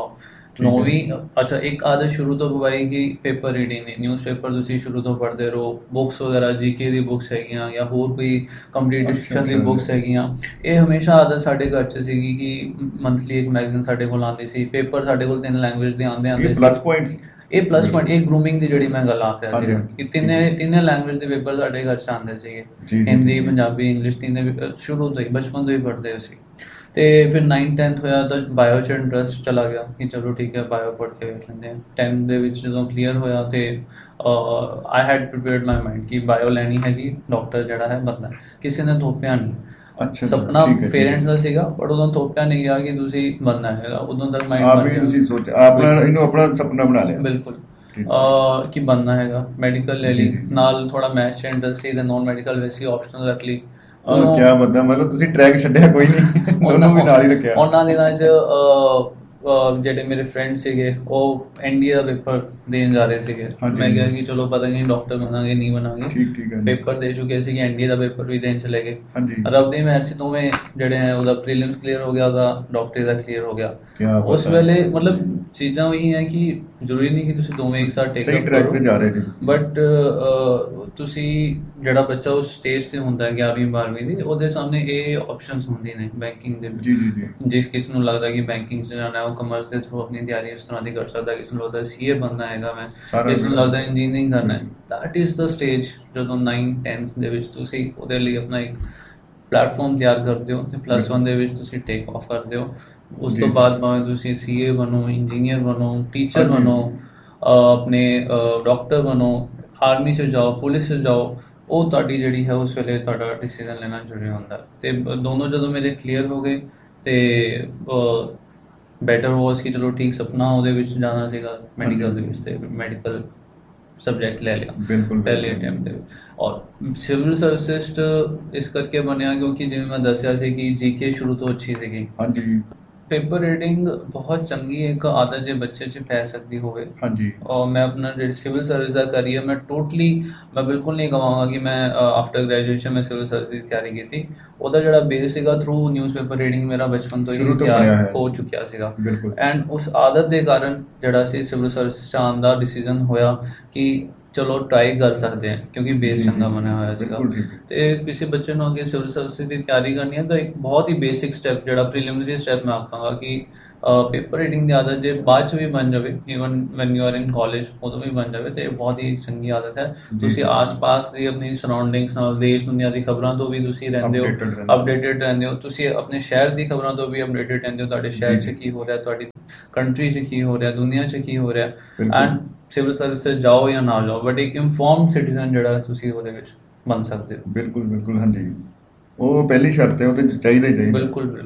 ਠੀਕ ਹੈ। ਨੌਵੀਂ ਅੱਛਾ ਇੱਕ ਆਦਤ ਸ਼ੁਰੂ ਤੋਂ ਪਵਾਈ ਕਿ ਪੇਪਰ ਰੀਡਿੰਗ ਦੀ, ਨਿਊਜ਼ਪੇਪਰ ਤੁਸੀਂ ਸ਼ੁਰੂ ਤੋਂ ਪੜ੍ਹਦੇ ਰਹੋ, ਬੁੱਕਸ ਵਗੈਰਾ ਜੀਕੇ ਦੀ ਬੁੱਕਸ ਹੈਗੀਆਂ ਜਾਂ ਹੋਰ ਕੋਈ ਅੱਛਾ ਕੰਪੀਟੀਸ਼ਨ ਦੀ ਅੱਛਾ। ਬੁੱਕਸ ਹੈਗੀਆਂ। ਇਹ ਹਮੇਸ਼ਾ ਆਦਤ ਸਾਡੇ ਘਰ 'ਚ ਸੀਗੀ ਕਿ ਮੰਥਲੀ ਇੱਕ ਮੈਗਜ਼ੀਨ ਸਾਡੇ ਕੋਲ ਆਉਂਦੀ ਸੀ, ਪੇਪਰ ਸਾਡੇ ਕੋਲ 3 ਲੈਂਗੁਏਜ ਦੇ ਆਉਂਦੇ ਇਹ ਸੀ। Plus points. ਇਹ ਪਲੱਸ ਪੁਆਇੰਟ, ਇਹ ਗਰੂਮਿੰਗ ਦੀ ਜਿਹੜੀ ਮੈਂ ਗੱਲ ਆਖ ਰਿਹਾ ਹਾਂਜੀ ਸੀਗਾ ਹਾਂਜੀ ਕਿ ਠੀਕ ਹੈ। ਤਿੰਨੇ ਲੈਂਗੁਏਜ ਦੇ ਪੇਪਰ ਸਾਡੇ ਘਰ 'ਚ ਆਉਂਦੇ ਸੀਗੇ, ਜੀ ਜੀ ਜੀ ਹਿੰਦੀ, ਜੀ। ਪੰਜਾਬੀ, ਇੰਗਲਿਸ਼, ਤਿੰਨੇ ਸ਼ੁਰੂ ਤੋਂ ਹੀ ਬਚਪਨ ਤੋਂ ਹੀ ਪੜ੍ਹਦੇ ਸੀ। ਤੇ ਫਿਰ 9th 10th ਹੋਇਆ ਤਾਂ ਬਾਇਓ 'ਚ ਇੰਟਰਸਟ ਚਲਾ ਗਿਆ ਕਿ ਚਲੋ ਠੀਕ ਹੈ ਬਾਇਓ ਪੜ੍ਹ ਕੇ ਵੇਖ ਲੈਂਦੇ ਹਾਂ। 10th ਦੇ ਵਿੱਚ ਜਦੋਂ ਕਲੀਅਰ ਹੋਇਆ ਤੇ I had prepared my mind ਕਿ ਬਾਇਓ ਲੈਣੀ ਹੈਗੀ, ਡਾਕਟਰ ਜਿਹੜਾ ਹੈ ਬੰਦਾ, ਕਿਸੇ ਨੇ ਥੋਪਿਆ ਨਹੀਂ। ਅੱਛਾ ਸੁਪਨਾ ਠੀਕ ਹੈ ਠੀਕ ਪੇਰੈਂਟਸ ਹੈ। ਦਾ ਸੀਗਾ ਪਰ ਉਦੋਂ ਥੋਪਿਆ ਨਹੀਂ ਗਿਆ ਕਿ ਤੁਸੀਂ ਬਣਨਾ ਹੈਗਾ, ਉਦੋਂ ਤੱਕ ਮਾਈਂਡ ਆਪ ਬਣ ਹੀ ਗਿਆ। ਤੁਸੀਂ ਸੋਚ ਆਪਣਾ ਇਹਨੂੰ ਆਪਣਾ ਸੁਪਨਾ ਬਣਾ ਲਿਆ। ਬਿਲਕੁਲ ਠੀਕ ਕਿ ਬਣਨਾ ਹੈਗਾ, ਮੈਡੀਕਲ ਲੈ ਜੀ ਲਈ, ਜੀ ਜੀ। ਨਾਲ ਥੋੜਾ ਮੈਥ 'ਚ ਇੰਟਰਸਟ ਸੀ ਤੇ ਨਾਨ ਮੈਡੀਕਲ ਵੈਸੀ ਆਪਸ਼ਨਲ ਰੱਖ ਲਈ। ਆਹ ਕੀ ਬੰਦਾ, ਮਤਲਬ ਤੁਸੀਂ ਟਰੈਕ ਛੱਡਿਆ ਕੋਈ ਨਹੀਂ, ਦੋਨੋਂ ਵੀ ਨਾਲ ਹੀ ਰੱਖਿਆ। ਉਹਨਾਂ ਦਿਨਾਂ 'ਚ ਜਿਹੜੇ ਮੇਰੇ ਫਰੈਂਡ ਸੀਗੇ ਉਹ ਐਨਡੀਏ ਦਾ ਪੇਪਰ ਦੇਣ ਜਾ ਰਹੇ ਸੀਗੇ। ਹਾਂਜੀ, ਮੈਂ ਕਿਹਾ ਹਾਂਜੀ। ਕਿ ਚਲੋ ਪਤਾ ਨਹੀਂ ਡਾਕਟਰ ਬਣਾਂਗੇ ਨਹੀਂ ਬਣਾਂਗੇ, ਠੀਕ ਠੀਕ ਹੈ ਜੀ। ਪੇਪਰ ਦੇ ਚੁੱਕੇ ਸੀਗੇ, ਐਨਡੀਏ ਦਾ ਪੇਪਰ ਵੀ ਦੇਣ ਚਲੇ ਗਏ। ਹਾਂਜੀ ਰੱਬ ਦੀ ਮਿਹਰ ਸੀ ਦੋਵੇਂ ਜਿਹੜੇ ਹੈ, ਉਹਦਾ ਪ੍ਰੀਲਿਮਸ ਕਲੀਅਰ ਹੋ ਗਿਆ, ਉਹਦਾ ਡਾਕਟਰੀ ਦਾ ਕਲੀਅਰ ਹੋ ਗਿਆ। ਕਿਆ ਉਸ ਬਾਤ ਹੈ। ਵੇਲੇ ਮਤਲਬ ਚੀਜ਼ਾਂ ਉਹੀ ਹੈ ਕਿ ਜ਼ਰੂਰੀ ਨਹੀਂ ਕਿ ਤੁਸੀਂ ਦੋਵੇਂ ਇੱਕ ਸਾਥ ਟੇਕ ਸਹੀ ਅਪ ਟਰੈਕ ਕਰੋ, ਤੇ ਜਾ ਰਹੇ ਸੀ ਤੁਸੀਂ। ਬਟ ਤੁਸੀਂ ਜਿਹੜਾ ਬੱਚਾ ਉਸ ਸਟੇਜ ਤੇ ਹੁੰਦਾ ਹੈ 11ਵੀਂ 12ਵੀਂ ਦੀ, ਉਹਦੇ ਸਾਹਮਣੇ ਇਹ ਆਪਸ਼ਨਸ ਹੁੰਦੀਆਂ ਨੇ ਬੈਂਕਿੰਗ ਦੇ ਵਿੱਚ। ਜੀ ਜੀ ਜੀ। ਜਿਸ ਕਿਸ ਨੂੰ ਲੱਗਦਾ ਕਿ ਬੈਂਕਿੰਗ 'ਚ ਜਾਣਾ ਹੈ ਉਹ ਕਮਰਸ ਦੇ ਥਰੂ ਆਪਣੀ ਤਿਆਰੀ ਇਸ ਤਰ੍ਹਾਂ ਦੀ ਕਰ ਸਕਦਾ, ਕਿਸ ਨੂੰ ਲੱਗਦਾ ਸੀਏ ਬਣਨਾ ਹੈਗਾ ਮੈਂ, ਸਾਰਾ ਕਿਸ ਨੂੰ ਜਿਹੜਾ- ਲੱਗਦਾ ਇੰਜੀਨੀਅਰਿੰਗ ਕਰਨਾ ਹੈ। ਦੈਟ ਇਜ਼ ਦਾ ਸਟੇਜ ਜਦੋਂ 9th 10th ਦੇ ਵਿੱਚ ਤੁਸੀਂ ਉਹਦੇ ਲਈ ਆਪਣਾ ਇੱਕ ਪਲੇਟਫਾਰਮ ਤਿਆਰ ਕਰਦੇ ਹੋ ਤੇ ਪਲੱਸ 1 ਦੇ ਵਿੱਚ ਤੁਸੀਂ ਟੇਕ ਆਫ ਕਰਦੇ ਹੋ। ਉਸ ਤੋਂ ਜੀ। ਬਾਅਦ ਭਾਵੇਂ ਤੁਸੀਂ ਸੀਏ ਬਣੋ, ਇੰਜੀਨੀਅਰ ਬਣੋ, ਟੀਚਰ ਹਾਂਜੀ। ਬਣੋ, ਆਪਣੇ ਡਾਕਟਰ ਬਣੋ, ਆਰਮੀ 'ਚ ਜਾਓ, ਪੁਲਿਸ 'ਚ ਜਾਓ, ਉਹ ਤੁਹਾਡੀ ਜਿਹੜੀ ਹੈ ਉਸ ਵੇਲੇ ਤੁਹਾਡਾ ਡਿਸੀਜਨ ਲੈਣਾ ਜ਼ਰੂਰੀ ਹੁੰਦਾ। ਤੇ ਦੋਨੋਂ ਜਦੋਂ ਮੇਰੇ ਕਲੀਅਰ ਹੋ ਗਏ ਤੇ ਬੈਟਰ ਵਾਸ ਕਿ ਚਲੋ ਠੀਕ, ਸੁਪਨਾ ਉਹਦੇ ਵਿੱਚ ਜਾਣਾ ਸੀਗਾ ਮੈਡੀਕਲ ਦੇ ਵਿੱਚ, ਤੇ ਮੈਡੀਕਲ ਸਬਜੈਕਟ ਲੈ ਲਿਆ ਬਿਲਕੁਲ ਪਹਿਲੇ ਬਿਲਕੁਲ। ਅਟੈਂਪਟ ਦੇ ਵਿੱਚ। ਔਰ ਸਿਵਲ ਸਰਵਿਸਿਜ਼ ਇਸ ਕਰਕੇ ਬਣਿਆ ਕਿਉਂਕਿ ਜਿਵੇਂ ਮੈਂ ਦੱਸਿਆ ਸੀ ਕਿ ਜੀਕੇ ਸ਼ੁਰੂ ਤੋਂ ਅੱਛੀ ਸੀਗੀ। ਹਾਂਜੀ ਪੇਪਰ ਰੀਡਿੰਗ ਬਹੁਤ ਚੰਗੀ ਇੱਕ ਆਦਤ ਜੇ ਬੱਚੇ 'ਚ ਪੈ ਸਕਦੀ ਹੋਵੇ। ਹਾਂਜੀ ਔਰ ਮੈਂ ਆਪਣਾ ਜਿਹੜੀ ਸਿਵਲ ਸਰਵਿਸ ਦਾ ਕਰੀਅਰ ਮੈਂ ਬਿਲਕੁਲ ਨਹੀਂ ਕਹਾਂਗਾ ਕਿ ਮੈਂ ਆਫਟਰ ਗ੍ਰੈਜੂਏਸ਼ਨ ਮੈਂ ਸਿਵਲ ਸਰਵਿਸ ਦੀ ਤਿਆਰੀ ਕੀਤੀ। ਉਹਦਾ ਜਿਹੜਾ ਬੇਸ ਸੀਗਾ ਥਰੂ ਨਿਊਜ਼ਪੇਪਰ ਰੀਡਿੰਗ ਮੇਰਾ ਬਚਪਨ ਤੋਂ ਹੀ ਸ਼ੁਰੂ ਤੋਂ ਤਿਆਰ ਬਣਿਆ ਹੈ। ਹੋ ਚੁੱਕਿਆ ਸੀਗਾ। ਬਿਲਕੁਲ। ਐਂਡ ਉਸ ਆਦਤ ਦੇ ਕਾਰਨ ਜਿਹੜਾ ਸੀ ਸਿਵਲ ਸਰਵਿਸ 'ਚ ਆਉਣ ਦਾ ਡਿਸੀਜਨ ਹੋਇਆ ਕਿ ਚਲੋ ਟਰਾਈ ਕਰ ਸਕਦੇ ਹਾਂ ਕਿਉਂਕਿ ਜੀ, ਬੇਸ ਜੀ, ਚੰਗਾ ਜੀ, ਬਣਿਆ ਹੋਇਆ ਸੀਗਾ। ਬਿਲਕੁਲ ਠੀਕ ਹੈ। ਤੇ ਕਿਸੇ ਬੱਚੇ ਨੂੰ ਅੱਗੇ ਸਿਵਲ ਸਰਵਿਸ ਦੀ ਤਿਆਰੀ ਕਰਨੀ ਹੈ ਤਾਂ ਇੱਕ ਬਹੁਤ ਹੀ ਬੇਸਿਕ ਸਟੈਪ ਜਿਹੜਾ ਪ੍ਰੀਲਿਮਿਨਰੀ ਸਟੈਪ ਮੈਂ ਆਖਾਂਗਾ ਕਿ ਪੇਪਰ ਰੀਡਿੰਗ ਦੀ ਆਦਤ ਜੇ ਬਾਅਦ 'ਚ ਵੀ ਬਣ ਜਾਵੇ, even when you are in college ਉਦੋਂ ਵੀ ਬਣ ਜਾਵੇ ਤੇ ਇਹ ਬਹੁਤ ਹੀ ਚੰਗੀ ਆਦਤ ਹੈ। ਜੀ, ਤੁਸੀਂ ਜੀ। ਆਸ-ਪਾਸ ਦੀ ਆਪਣੀ ਸਰਾਊਂਡਿੰਗਸ ਨਾਲ, ਦੇਸ਼ ਦੁਨੀਆ ਦੀ ਖਬਰਾਂ ਤੋਂ ਵੀ ਤੁਸੀਂ ਰਹਿੰਦੇ ਹੋ, Updated ਰਹਿੰਦੇ ਹੋ। ਅਪਡੇਟਡ ਰਹਿੰਦੇ ਹੋ। ਤੁਸੀਂ ਆਪਣੇ ਸ਼ਹਿਰ ਦੀ ਖਬਰਾਂ ਤੋਂ ਵੀ ਅਪਡੇਟਡ ਰਹਿੰਦੇ ਹੋ, ਤੁਹਾਡੇ ਸ਼ਹਿਰ 'ਚ ਜੀ। ਕੀ ਹੋ ਰਿਹਾ, ਤੁਹਾਡੀ ਕੰਟਰੀ 'ਚ ਕੀ ਹੋ ਰਿਹਾ, ਦੁਨੀਆ 'ਚ ਕੀ ਹੋ ਰਿਹਾ। ਬਿਲਕੁਲ। ਐਂਡ ਸਿਵਲ ਸਰਵਿਸ 'ਚ ਜਾਓ ਜਾਂ ਨਾ ਜਾਓ, ਬਟ ਇੱਕ ਇਨਫੋਰਮਡ ਸਿਟੀਜ਼ਨ ਜਿਹੜਾ ਤੁਸੀਂ ਉਹਦੇ ਵਿੱਚ ਬਣ ਸਕਦੇ ਹੋ। ਬਿਲਕੁਲ ਬਿਲਕੁਲ ਹਾਂਜੀ, ਉਹ ਪਹਿਲੀ ਸ਼ਰਤ ਹੈ, ਉਹ ਤੇ ਚਾਹੀਦਾ ਹੀ ਚਾਹੀਦਾ। ਬਿਲਕੁਲ ਬਿਲਕੁਲ।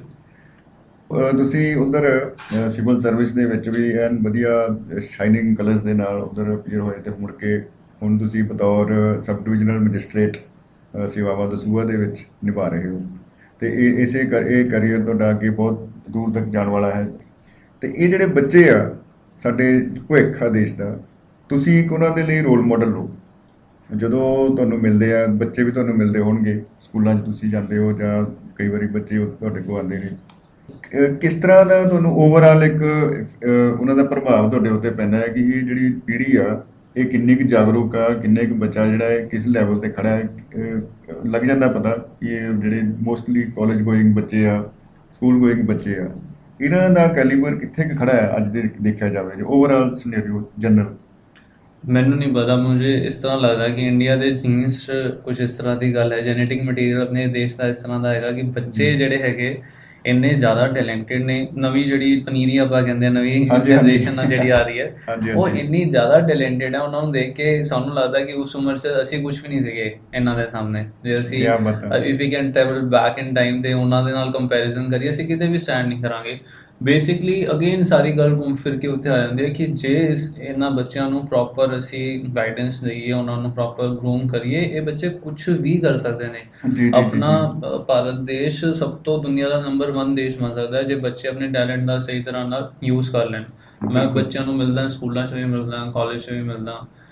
ਤੁਸੀਂ ਉਧਰ ਸਿਵਲ ਸਰਵਿਸ ਦੇ ਵਿੱਚ ਵੀ ਐਨ ਵਧੀਆ ਸ਼ਾਈਨਿੰਗ ਕਲਰਸ ਦੇ ਨਾਲ ਉਧਰ ਅਪੀਅਰ ਹੋਏ ਤੇ ਮੁੜ ਕੇ ਹੁਣ ਤੁਸੀਂ ਬਤੌਰ ਸਬ ਡਿਵੀਜ਼ਨਲ ਮੈਜਿਸਟ੍ਰੇਟ ਸੇਵਾਵਾਂ ਦਸੂਹਾ ਦੇ ਵਿੱਚ ਨਿਭਾ ਰਹੇ ਹੋ ਤੇ ਇਹ ਕਰੀਅਰ ਤੁਹਾਡਾ ਅੱਗੇ ਬਹੁਤ ਦੂਰ ਤੱਕ ਜਾਣ ਵਾਲਾ ਹੈ। ਤੇ ਇਹ ਜਿਹੜੇ ਬੱਚੇ ਆ ਸਾਡੇ ਭਵਿੱਖ ਆ ਦੇਸ਼ ਦਾ, ਤੁਸੀਂ ਇੱਕ ਉਹਨਾਂ ਦੇ ਲਈ ਰੋਲ ਮਾਡਲ ਹੋ। ਜਦੋਂ ਤੁਹਾਨੂੰ ਮਿਲਦੇ ਆ ਬੱਚੇ ਵੀ ਤੁਹਾਨੂੰ ਮਿਲਦੇ ਹੋਣਗੇ, ਸਕੂਲਾਂ 'ਚ ਤੁਸੀਂ ਜਾਂਦੇ ਹੋ ਜਾਂ ਕਈ ਵਾਰੀ ਬੱਚੇ ਤੁਹਾਡੇ ਕੋਲ ਆਉਂਦੇ ਨੇ, ਕਿਸ ਤਰ੍ਹਾਂ ਦਾ ਤੁਹਾਨੂੰ ਓਵਰਆਲ ਇੱਕ ਉਹਨਾਂ ਦਾ ਪ੍ਰਭਾਵ ਤੁਹਾਡੇ ਉੱਤੇ ਪੈਂਦਾ ਹੈ ਕਿ ਇਹ ਜਿਹੜੀ ਪੀੜ੍ਹੀ ਆ ਇਹ ਕਿੰਨੀ ਕੁ ਜਾਗਰੂਕ ਆ, ਕਿੰਨੇ ਕੁ ਬੱਚਾ ਜਿਹੜਾ ਹੈ ਕਿਸ ਲੈਵਲ ਤੇ ਖੜਾ ਹੈ, ਲੱਗ ਜਾਂਦਾ ਪਤਾ ਕਿ ਇਹ ਜਿਹੜੇ ਮੋਸਟਲੀ ਕਾਲਜ ਗੋਇੰਗ ਬੱਚੇ ਆ, ਸਕੂਲ ਗੋਇੰਗ ਬੱਚੇ ਆ, ਇਹਨਾਂ ਦਾ ਕੈਲੀਬਰ ਕਿੱਥੇ ਕੁ ਖੜਾ ਹੈ ਅੱਜ ਦੇ ਦੇਖਿਆ ਜਾਵੇ ਜੋ ਓਵਰਆਲ ਸਿਨੈਰੀਓ ਜਨਰਲ। ਮੈਨੂੰ ਨਹੀਂ ਪਤਾ, ਮੁਝੇ ਇਸ ਤਰ੍ਹਾਂ ਲੱਗਦਾ ਕਿ ਇੰਡੀਆ ਦੇ ਜੀਨਸ 'ਚ ਕੁਝ ਇਸ ਤਰ੍ਹਾਂ ਦੀ ਗੱਲ ਹੈ, ਜੈਨੇਟਿਕ ਮਟੀਰੀਅਲ ਆਪਣੇ ਦੇਸ਼ ਦਾ ਇਸ ਤਰ੍ਹਾਂ ਦਾ ਹੈਗਾ ਕਿ ਬੱਚੇ ਜਿਹੜੇ ਹੈਗੇ ਇੰਨੇ ਜ਼ਿਆਦਾ ਟੈਲੈਂਟਡ ਨੇ। ਨਵੀਂ ਜਿਹੜੀ ਪਨੀਰੀ ਆਪਾਂ ਕਹਿੰਦੇ ਆ, ਨਵੀਂ ਹਾਂਜੀ, ਜਨਰੇਸ਼ਨ ਆ ਜਿਹੜੀ ਆ ਰਹੀ ਹੈ, ਹਾਂਜੀ, ਉਹ ਹਾਂਜੀ। ਇੰਨੀ ਜ਼ਿਆਦਾ ਟੈਲੈਂਟਡ ਹੈ। ਉਹਨਾਂ ਨੂੰ ਦੇਖ ਕੇ ਸਾਨੂੰ ਲੱਗਦਾ ਕਿ ਉਸ ਉਮਰ 'ਚ ਅਸੀਂ ਕੁਝ ਵੀ ਨਹੀਂ ਸੀਗੇ ਇਹਨਾਂ ਦੇ ਸਾਹਮਣੇ। ਜੇ ਅਸੀਂ ਕਿਆ ਬਾਤ ਹੈ। If we can travel back in time ਤੇ ਉਹਨਾਂ ਦੇ ਨਾਲ ਕੰਪੈਰੀਜ਼ਨ ਕਰੀਏ, ਅਸੀਂ ਕਿਤੇ ਵੀ ਸਟੈਂਡ ਨਹੀਂ ਕਰਾਂਗੇ। ਬੇਸਿਕਲੀ ਅਗੇਨ ਸਾਰੀ ਗੱਲ ਘੁੰਮ ਫਿਰ ਕੇ ਉੱਥੇ ਆ ਜਾਂਦੀ ਹੈ ਕਿ ਜੇ ਇਹਨਾਂ ਬੱਚਿਆਂ ਨੂੰ ਪ੍ਰੋਪਰ ਅਸੀਂ ਗਾਈਡੈਂਸ ਦਈਏ, ਉਹਨਾਂ ਨੂੰ ਪ੍ਰੋਪਰ ਗਰੂਮ ਕਰੀਏ, ਇਹ ਬੱਚੇ ਕੁਝ ਵੀ ਕਰ ਸਕਦੇ ਨੇ। ਜੀ, ਜੀ, ਆਪਣਾ ਜੀ, ਭਾਰਤ ਦੇਸ਼ ਸਭ ਤੋਂ ਦੁਨੀਆ ਦਾ ਨੰਬਰ 1 ਦੇਸ਼ ਬਣ ਸਕਦਾ ਹੈ ਜੇ ਬੱਚੇ ਆਪਣੇ ਟੈਲੈਂਟ ਦਾ ਸਹੀ ਤਰ੍ਹਾਂ ਨਾਲ ਯੂਜ਼ ਕਰ ਲੈਣ। ਮੈਂ ਬਿਲਕੁਲ। ਬੱਚਿਆਂ ਨੂੰ ਮਿਲਦਾ, ਸਕੂਲਾਂ 'ਚ ਵੀ ਮਿਲਦਾ, ਕਾਲਜ 'ਚ ਵੀ ਮਿਲਦਾ,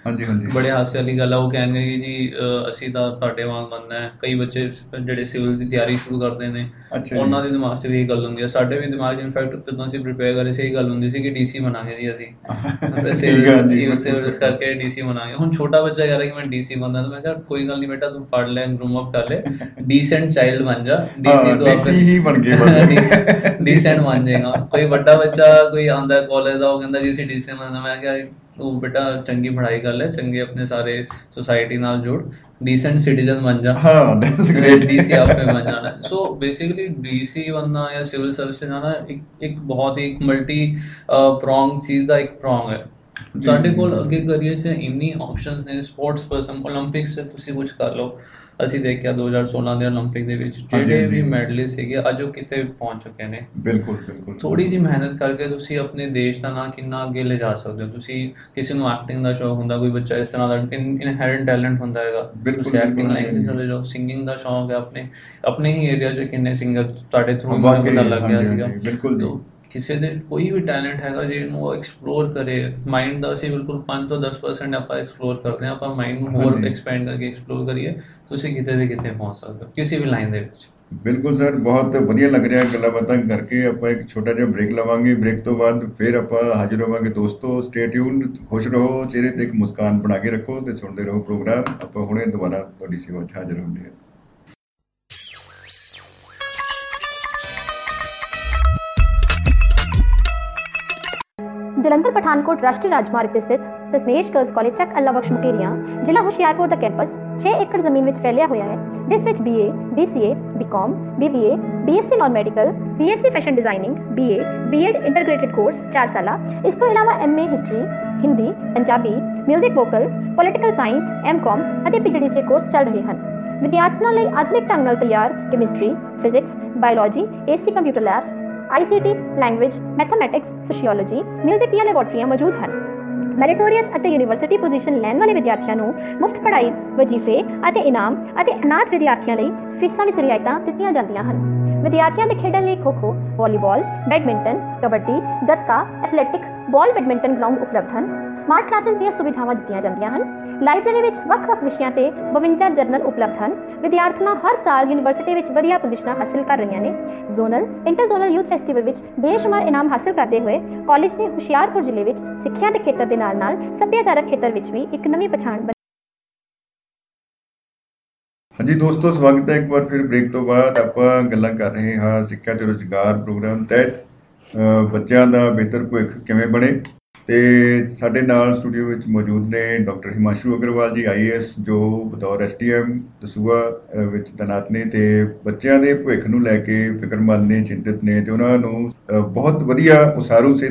ਹਾਂਜੀ ਹਾਂਜੀ। ਬੜੇ ਹਾਸੇ ਵਾਲੀ ਗੱਲ ਆ, ਉਹ ਕਹਿਣਗੇ ਕਿ ਜੀ ਅਸੀਂ ਤਾਂ ਤੁਹਾਡੇ ਵਾਂਗ ਬਣਨਾ ਹੈ। ਕਈ ਬੱਚੇ ਜਿਹੜੇ ਸਿਵਲ ਦੀ ਤਿਆਰੀ ਸ਼ੁਰੂ ਕਰਦੇ ਨੇ, ਅੱਛਾ ਜੀ। ਉਹਨਾਂ ਦੇ ਦਿਮਾਗ 'ਚ ਵੀ ਇਹ ਗੱਲ ਹੁੰਦੀ ਹੈ। ਸਾਡੇ ਵੀ ਦਿਮਾਗ 'ਚ ਇਨਫੈਕਟ ਜਦੋਂ ਅਸੀਂ ਪ੍ਰੀਪੇਅਰ ਕਰ ਰਹੇ ਸੀ, ਇਹ ਗੱਲ ਹੁੰਦੀ ਸੀ ਕਿ ਡੀਸੀ ਬਣਾਂਗੇ ਜੀ ਅਸੀਂ। ਠੀਕ ਹੈ ਜੀ, ਸਿਵਲ ਬਿਲਕੁਲ ਸਿਵਲਸ ਬਿਲਕੁਲ। ਕਰਕੇ ਡੀਸੀ ਬਣਾਂਗੇ। ਹੁਣ ਛੋਟਾ ਬੱਚਾ ਕਹਿ ਰਿਹਾ ਕਿ ਮੈਂ ਡੀਸੀ ਬਣਨਾ, ਤਾਂ ਮੈਂ ਕਿਹਾ ਕੋਈ ਗੱਲ ਨਹੀਂ ਬੇਟਾ, ਤੂੰ ਪੜ੍ਹ ਲੈ, ਗਰੂਮ ਅਪ ਕਰ ਲੈ, ਡੀਸੈਂਟ ਚਾਈਲਡ ਬਣ ਜਾ। ਡੀਸੀ ਹਾਂ, ਤੋਂ ਡੀਸੀ ਆਪੇ ਹੀ ਬਣ ਗਏ ਬਸ। ਡੀਸੈਂਟ ਬਣ ਜਾਏਗਾ। ਕੋਈ ਵੱਡਾ ਬੱਚਾ ਕੋਈ ਆਉਂਦਾ ਕਾਲਜ ਦਾ, ਉਹ ਕਹਿੰਦਾ ਜੀ ਅਸੀਂ ਡੀਸੀ ਬਣਨਾ। ਮੈਂ ਕਿਹਾ ਤੂੰ ਬੇਟਾ ਚੰਗੀ ਪੜ੍ਹਾਈ ਕਰ ਲੈ, ਚੰਗੇ ਆਪਣੇ ਸਾਰੇ सोसाइटी नाल जोड़, डिसेंट सिटीजन बन जा, हाँ, that's great। डीसी आपने बन जाना है। सो बेसिकली डीसी बनना या सिविल सर्विस में जाना एक बहुत ही मल्टी ਪ੍ਰੋਂਗ ਚੀਜ਼ ਦਾ ਇੱਕ ਪ੍ਰੋਂਗ ਹੈ। ਜੀ ਸਾਡੇ ਜੀ ਕੋਲ ਜੀ। ਅੱਗੇ ਕਰੀਏ ਸੇ ਇੰਨੀ ਆਪਸ਼ਨਸ ਨੇ। ਸਪੋਰਟਸ ਪਰਸਨ ਓਲੰਪਿਕਸ 'ਚ ਤੁਸੀਂ ਕੁਝ ਕਰ ਲਓ। ਅਸੀਂ ਦੇਖਿਆ 2016 ਦੇ ਓਲੰਪਿਕ ਦੇ ਵਿੱਚ ਹਾਂਜੀ ਜਿਹੜੇ ਵੀ ਹਾਂਜੀ। ਮੈਡਲਿਸਟ ਸੀਗੇ, ਅੱਜ ਉਹ ਕਿਤੇ ਪਹੁੰਚ ਚੁੱਕੇ ਨੇ। ਬਿਲਕੁਲ ਬਿਲकुल। ਥੋੜੀ ਜਿਹੀ ਮਿਹਨਤ ਕਰਕੇ ਤੁਸੀਂ ਆਪਣੇ ਦੇਸ਼ ਦਾ ਨਾਂ ਕਿੰਨਾ ਅੱਗੇ ਲਿਜਾ ਸਕਦੇ ਹੋ। ਤੁਸੀਂ ਕਿਸੇ ਨੂੰ ਐਕਟਿੰਗ ਦਾ ਸ਼ੌਕ ਹੁੰਦਾ, ਕੋਈ ਬੱਚਾ ਇਸ ਤਰ੍ਹਾਂ ਦਾ ਇਨਹੈਰੈਂਟ ਟੈਲੈਂਟ ਹੁੰਦਾ ਹੈਗਾ, ਬਿਲਕੁਲ ਤੁਸੀਂ ਐਕਟਿੰਗ ਬਿਲकुल। ਲਾਈਨ 'ਚ ਚਲੇ ਜਾਓ। ਸਿੰਗਿੰਗ ਦਾ ਸ਼ੌਕ ਹੈ, ਆਪਣੇ ਹੀ ਏਰੀਆ 'ਚ ਕਿੰਨੇ ਸਿੰਗਰ ਤੁਹਾਡੇ ਥਰੂ हाँ, ਹੀ ਮੈਨੂੰ ਪਤਾ वाकई ਲੱਗ हाँ ਗਿਆ जी हाँ ਸੀਗਾ। जी, बिल्कुल जी। ਤੋ ਕਿਸੇ ਦੇ ਕੋਈ ਵੀ ਟੈਲੈਂਟ ਹੈਗਾ ਜੇ ਇਹਨੂੰ ਉਹ ਐਕਸਪਲੋਰ ਕਰੇ। ਮਾਈਂਡ ਦਾ ਅਸੀਂ ਬਿਲਕੁਲ 5 ਤੋਂ 10% ਆਪਾਂ ਐਕਸਪਲੋਰ ਕਰਦੇ ਹਾਂ। ਆਪਾਂ ਮਾਈਂਡ ਨੂੰ हाँ ਹੋਰ जी। ਐਕਸਪੈਂਡ ਕਰਕੇ ਐਕਸਪਲੋਰ ਕਰੀਏ, ਤੁਸੀਂ ਕਿਤੇ ਦੇ ਕਿਤੇ ਪਹੁੰਚ ਸਕਦੇ ਹੋ ਕਿਸੇ ਵੀ ਲਾਈਨ ਦੇ ਵਿੱਚ। ਬਿਲਕੁਲ ਸਰ, ਬਹੁਤ ਵਧੀਆ ਲੱਗ ਰਿਹਾ ਗੱਲਾਂ ਬਾਤਾਂ ਕਰਕੇ। ਆਪਾਂ ਇੱਕ ਛੋਟਾ ਜਿਹਾ ਬ੍ਰੇਕ ਲਵਾਂਗੇ, ਬ੍ਰੇਕ ਤੋਂ ਬਾਅਦ ਫਿਰ ਆਪਾਂ ਹਾਜ਼ਰ ਹੋਵਾਂਗੇ। ਦੋਸਤੋ ਸਟੇ ਟਿਊਨਡ, ਖੁਸ਼ ਰਹੋ, ਚਿਹਰੇ ਤੇ ਇੱਕ ਮੁਸਕਾਨ ਬਣਾ ਕੇ ਰੱਖੋ ਤੇ ਸੁਣਦੇ ਰਹੋ ਪ੍ਰੋਗਰਾਮ। ਆਪਾਂ ਹੁਣੇ ਦੁਬਾਰਾ ਤੁਹਾਡੀ ਸੇਵਾ 'ਚ ਹਾਜ਼ਰ ਹੁੰਦੇ ਹਾਂ। ਜਲੰਧਰ ਪਠਾਨਕੋਟ ਰਾਸ਼ਟਰੀ ਰਾਜਮਾਰਗ ਤੇ ਸਥਿਤ ਦਸਮੇਸ਼ ਗਰਲਸ ਕਾਲਜ ਚੱਕ ਅੱਲਾ ਬਖਸ਼ ਮੁਕੇਰੀਆਂ, ਜ਼ਿਲ੍ਹਾ ਹੁਸ਼ਿਆਰਪੁਰ ਦਾ ਕੈਂਪਸ 6 ਏਕੜ ਜ਼ਮੀਨ ਵਿੱਚ ਫੈਲਿਆ ਹੋਇਆ ਹੈ, ਜਿਸ ਵਿੱਚ BA, BCA, BCom, BBA, BSc non medical, BSc fashion designing, BA, B.Ed ਇੰਟਰਗ੍ਰੇਟਿਡ course 4 ਸਾਲਾ, ਇਸ ਤੋਂ ਇਲਾਵਾ MA history, Hindi, Punjabi, music vocal, political science, MCom ਅਤੇ PGDCA ਕੋਰਸ ਚੱਲ ਰਹੇ ਹਨ। ਵਿਦਿਆਰਥੀਆਂ ਲਈ ਆਧੁਨਿਕ ਢੰਗ ਨਾਲ ਤਿਆਰ chemistry, physics, biology, AC computer labs, ICT, language, mathematics, sociology, music ਦੀਆਂ ਲੈਬੋਰਟਰੀਆਂ ਮੌਜੂਦ ਹਨ। ਮੈਰੀਟੋਰੀਅਸ ਅਤੇ ਯੂਨੀਵਰਸਿਟੀ ਪੋਜੀਸ਼ਨ ਲੈਣ ਵਾਲੇ ਵਿਦਿਆਰਥੀਆਂ ਨੂੰ ਮੁਫਤ ਪੜ੍ਹਾਈ, ਵਜ਼ੀਫੇ ਅਤੇ ਇਨਾਮ ਅਤੇ ਅਨਾਥ ਵਿਦਿਆਰਥੀਆਂ ਲਈ ਫੀਸਾਂ ਵਿੱਚ ਰਿਆਇਤਾਂ ਦਿੱਤੀਆਂ ਜਾਂਦੀਆਂ ਹਨ। ਵਿਦਿਆਰਥੀਆਂ ਦੇ ਖੇਡਾਂ ਲਈ ਖੋ-ਖੋ, volleyball, badminton, kabaddi, gatka, athletic, ਬਾਲ ਬੈਡਮਿੰਟਨ ਗਰਾਊਂਡ ਉਪਲਬਧ ਹਨ। ਸਮਾਰਟ ਕਲਾਸਿਸ ਦੀਆਂ ਸੁਵਿਧਾਵਾਂ ਦਿੱਤੀਆਂ ਜਾਂਦੀਆਂ ਹਨ। ਲਾਇਬ੍ਰੇਰੀ ਵਿੱਚ ਵੱਖ-ਵੱਖ ਵਿਸ਼ਿਆਂ ਤੇ 52 ਜਰਨਲ ਉਪਲਬਧ ਹਨ। ਵਿਦਿਆਰਥਣਾਂ ਹਰ ਸਾਲ ਯੂਨੀਵਰਸਿਟੀ ਵਿੱਚ ਵਧੀਆ ਪੋਜੀਸ਼ਨਾਂ ਹਾਸਲ ਕਰ ਰਹੀਆਂ ਨੇ। Zonal, inter zonal youth festival ਵਿੱਚ ਬੇਸ਼ੁਮਾਰ ਇਨਾਮ ਹਾਸਲ ਕਰਦੇ ਹੋਏ ਕਾਲਜ ਨੇ ਹੁਸ਼ਿਆਰਪੁਰ ਜ਼ਿਲ੍ਹੇ ਵਿੱਚ ਸਿੱਖਿਆ ਦੇ ਖੇਤਰ ਦੇ ਨਾਲ-ਨਾਲ ਸੱਭਿਆਚਾਰਕ ਖੇਤਰ ਵਿੱਚ ਵੀ ਇੱਕ ਨਵੀਂ ਪਛਾਣ ਹਾਂਜੀ ਦੋਸਤੋ, ਸਵਾਗਤ ਹੈ ਇੱਕ ਵਾਰ ਫਿਰ ਬ੍ਰੇਕ ਤੋਂ ਬਾਅਦ। ਆਪਾਂ ਗੱਲਾਂ ਕਰ ਰਹੇ ਹਾਂ ਸਿੱਖਿਆ ਤੇ ਰੁਜ਼ਗਾਰ ਪ੍ਰੋਗਰਾਮ ਤਹਿਤ ਬੱਚਿਆਂ ਦਾ ਬਿਹਤਰ ਭਵਿੱਖ ਕਿਵੇਂ ਬਣੇ। ਤੇ ਸਾਡੇ ਨਾਲ ਸਟੂਡੀਓ ਵਿੱਚ ਮੌਜੂਦ ਨੇ ਡਾਕਟਰ ਹਿਮਾਂਸ਼ੂ ਅਗਰਵਾਲ ਜੀ, IAS, ਜੋ ਬਤੌਰ SDM ਦਸੂਹਾ ਵਿੱਚ ਤੈਨਾਤ ਨੇ ਤੇ ਬੱਚਿਆਂ ਦੇ ਭਵਿੱਖ ਨੂੰ ਲੈ ਕੇ ਫਿਕਰਮੰਦ ਨੇ, ਚਿੰਤਿਤ ਨੇ ਤੇ ਉਹਨਾਂ ਨੂੰ ਬਹੁਤ ਵਧੀਆ ਉਸਾਰੂ ਸੇ